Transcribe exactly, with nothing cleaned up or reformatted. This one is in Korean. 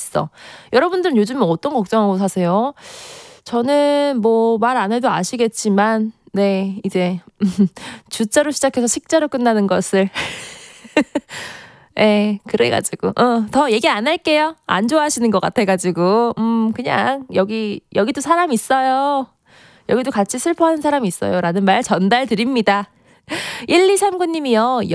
있어. 여러분들은 요즘에 어떤 걱정하고 사세요? 저는 뭐 말 안 해도 아시겠지만 네 이제 주자로 시작해서 식자로 끝나는 것을 예, 그래가지고 어, 더 얘기 안 할게요. 안 좋아하시는 것 같아가지고 음 그냥 여기 여기도 사람 있어요. 여기도 같이 슬퍼하는 사람 있어요. 라는 말 전달 드립니다. 일이삼구 님이요.